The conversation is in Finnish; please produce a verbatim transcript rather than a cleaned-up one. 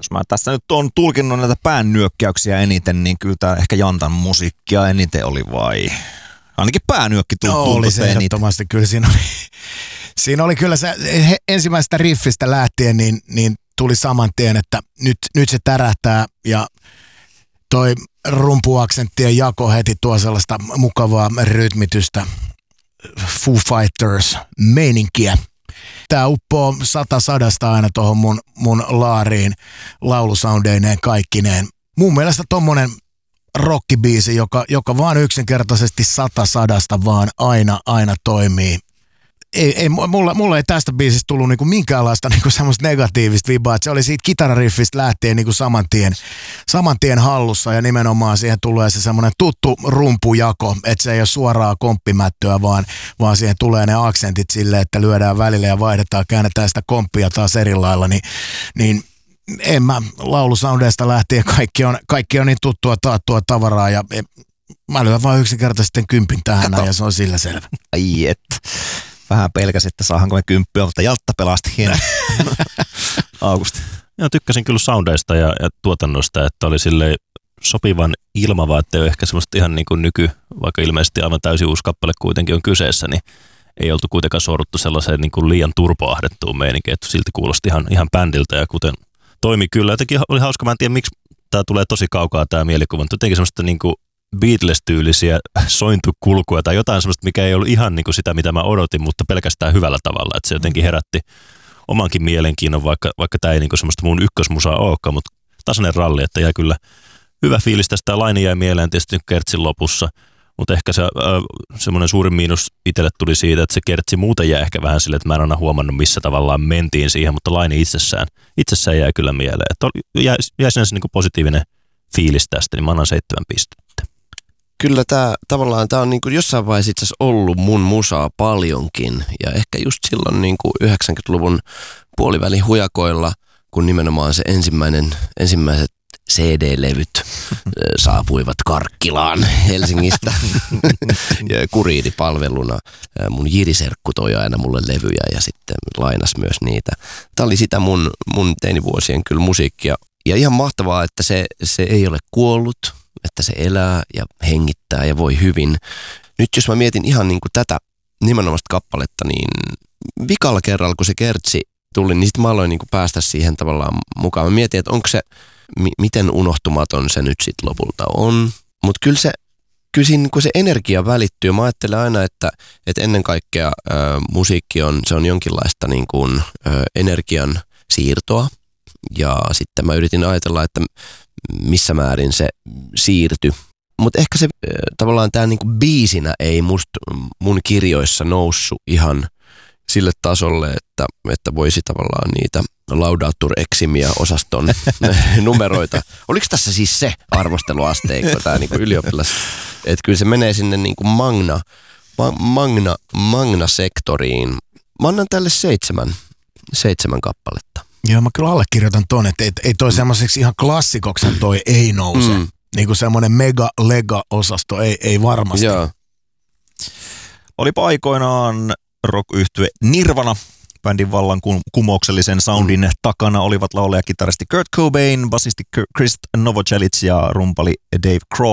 jos mä tässä nyt on tulkinnut näitä päännyökkäyksiä eniten, niin kyllä tää ehkä Jantan musiikkia eniten oli vai? Ainakin päännyökki tuli. No, oli se ehdottomasti. Kyllä siinä oli, siinä oli kyllä se ensimmäisestä riffistä lähtien, niin, niin tuli saman tien, että nyt, nyt se tärähtää ja toi rumpuaksenttien jako heti tuo sellaista mukavaa rytmitystä. Foo Fighters meininkiä. Tää uppoo sata sadasta aina tohon mun, mun laariin laulusoundeineen kaikkineen. Mun mielestä tommonen rockibiisi, joka, joka vaan yksinkertaisesti sata sadasta vaan aina, aina toimii. Ei, ei, mulla, mulla ei tästä biisistä tullut niinku minkäänlaista niinku semmoista negatiivista vibaa, että se oli siitä kitarariffistä lähtien niinku saman tien, saman tien hallussa ja nimenomaan siihen tulee se semmoinen tuttu rumpujako, että se ei ole suoraa komppimättöä, vaan, vaan siihen tulee ne aksentit silleen, että lyödään välillä ja vaihdetaan, käännetään sitä komppia taas eri lailla, niin, niin en mä laulusoundeista lähtien kaikki on, kaikki on niin tuttua taattua tavaraa ja mä lyön vaan yksinkertaisesti kympin tähän näin ja se on sillä selvä. Ai että. Vähän pelkäsin, että saahanko me kymppiä, mutta Jaltta pelasti hieman. Augusti. Joo, tykkäsin kyllä soundeista ja, ja tuotannosta, että oli silleen sopivan ilmava, että ei ole ehkä semmoista ihan niin kuin nyky, vaikka ilmeisesti aivan täysin uusi kappale kuitenkin on kyseessä, niin ei oltu kuitenkaan sorruttu sellaiseen niin kuin liian turpoahdettuun meininkiin, että silti kuulosti ihan, ihan bändiltä ja kuten toimi kyllä. Jotenkin oli hauska, mä en tiedä miksi tämä tulee tosi kaukaa tämä mielikuva, mutta jotenkin semmoista niin kuin Beatles-tyylisiä sointukulkuja tai jotain semmoista, mikä ei ollut ihan niin kuin sitä, mitä mä odotin, mutta pelkästään hyvällä tavalla. Että se jotenkin herätti omankin mielenkiinnon, vaikka, vaikka tämä ei niin kuin semmoista mun ykkösmusaa olekaan, mutta tasainen ralli, että jäi kyllä hyvä fiilis tästä. Laini jäi mieleen tietysti kertsin lopussa, mutta ehkä se äh, semmoinen suurin miinus itselle tuli siitä, että se kertsi muuten jäi ehkä vähän silleen, että mä en aina huomannut, missä tavallaan mentiin siihen, mutta laini itsessään, itsessään jäi kyllä mieleen. Että oli, jäi, jäi sinänsä niin kuin positiivinen fiilis tästä, niin mä annan seitsemän pistettä. Kyllä tämä tavallaan tämä on niin kuin jossain vaiheessa itse asiassa ollut mun musaa paljonkin ja ehkä just silloin niin kuin yhdeksänkymmentäluvun puolivälin hujakoilla, kun nimenomaan se ensimmäinen, ensimmäiset C D-levyt saapuivat Karkkilaan Helsingistä ja Kuriidi-palveluna. Mun jiriserkku toi aina mulle levyjä ja sitten lainas myös niitä. Tämä oli sitä mun, mun teinivuosien kyllä musiikkia ja ihan mahtavaa, että se, se ei ole kuollut, että se elää ja hengittää ja voi hyvin. Nyt jos mä mietin ihan niin kuin tätä nimenomaista kappaletta, niin vikalla kerralla, kun se kertsi tuli, niin sitten mä aloin niin kuin päästä siihen tavallaan mukaan. Mä mietin, että onko se, mi- miten unohtumaton se nyt sitten lopulta on. Mutta kyllä se, kyllä siinä, kun se energia välittyy, mä ajattelen aina, että, että ennen kaikkea ä, musiikki on, se on jonkinlaista niin kuin, ä, energian siirtoa. Ja sitten mä yritin ajatella, että missä määrin se siirtyi. Mutta ehkä se äh, tavallaan tämä niinku biisinä ei must, mun kirjoissa noussut ihan sille tasolle, että, että voisi tavallaan niitä Laudatur Eximia osaston numeroita. Oliko tässä siis se arvosteluasteikko, tämä niinku ylioppilas? Että kyllä se menee sinne niinku magna, ma, magna, magna-sektoriin. Mä annan tälle seitsemän, seitsemän kappaletta. Joo, mä kyllä allekirjoitan ton, että ei, ei toi semmoiseksi ihan klassikoksen toi ei nouse. Mm. Niin kuin semmoinen mega-lega-osasto ei, ei varmasti. Joo. Olipa aikoinaan rock-yhtye Nirvana. Bändin vallan kumouksellisen soundin mm. takana olivat laulaja-kitaristi Kurt Cobain, basisti Chris Novoselic ja rumpali Dave Grohl.